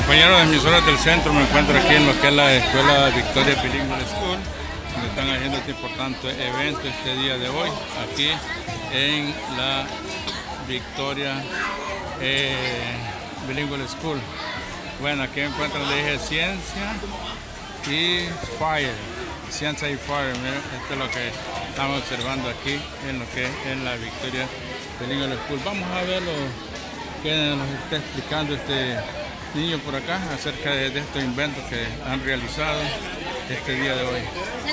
Compañeros de emisoras del centro, me encuentro aquí en lo que es la escuela Victoria Bilingual School, donde están haciendo este importante evento este día de hoy, aquí en la Victoria Bilingual School. Bueno, aquí encuentran, le dije, ciencia y fire. Ciencia y fire, miren, esto es lo que estamos observando aquí en lo que es la Victoria Bilingual School. Vamos a ver lo que nos está explicando este niño por acá acerca de estos inventos que han realizado este día de hoy.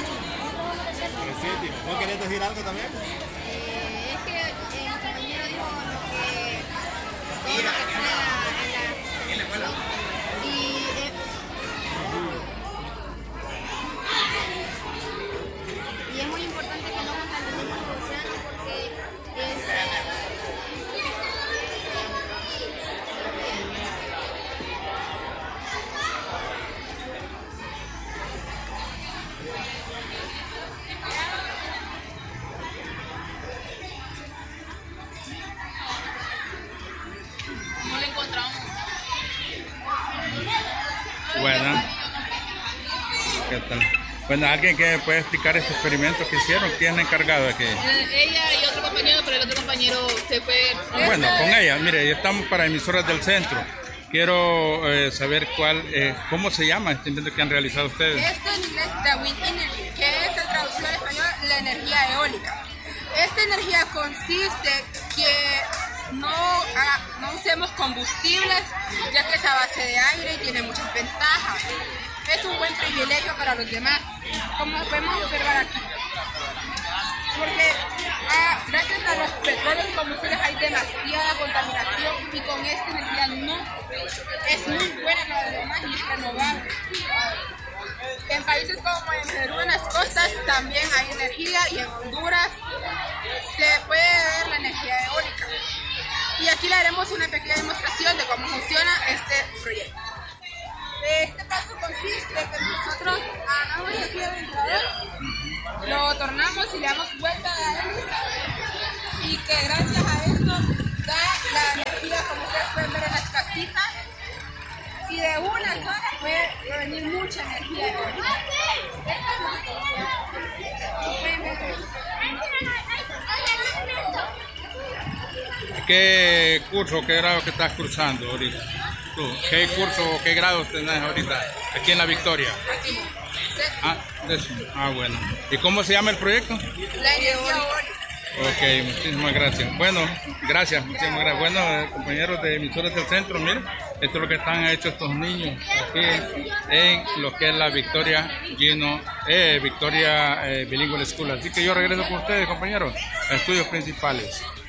¿No querés decir algo también? Es que mi compañero dijo todo lo que sea en la escuela. Y es muy importante que no contaminemos el océano porque no lo encontramos. Bueno, ¿qué tal? Bueno, ¿alguien que puede explicar este experimento que hicieron? ¿Quién es el encargado de que? Ella y otro compañero, pero el otro compañero se fue. Bueno, con ella, mire, estamos para emisoras del centro. Quiero saber cómo se llama este invento que han realizado ustedes. Esto en inglés es the wind energy, que es la traducción en español la energía eólica. Esta energía consiste que no usemos combustibles, ya que es a base de aire y tiene muchas ventajas. Es un buen privilegio para los demás, como podemos observar aquí. Porque gracias a los petróleos y combustibles hay demasiada contaminación y con esta energía no es muy buena para los demás y es renovable. En países como en Perú, en las costas, también hay energía y en Honduras se puede ver la energía eólica. Y aquí le haremos una pequeña demostración de cómo funciona este proyecto. Este paso consiste en que nosotros agarramos aquí el ventilador, lo tornamos y le damos vuelta a la hélice y que gracias a esto da la energía, como ustedes pueden ver en las casitas, y de una sola puede provenir mucha energía. ¿Qué curso, qué grado que estás cursando ahorita? ¿Tú? ¿Qué curso, qué grado tenés ahorita aquí en la Victoria? Aquí. Décimo. Bueno. ¿Y cómo se llama el proyecto? La energía eólica. Ok, muchísimas gracias. Bueno, gracias, muchísimas gracias. Bueno, compañeros de emisoras del centro, miren, esto es lo que están hechos estos niños aquí en lo que es la Victoria Victoria Bilingual School. Así que yo regreso con ustedes, compañeros, a estudios principales.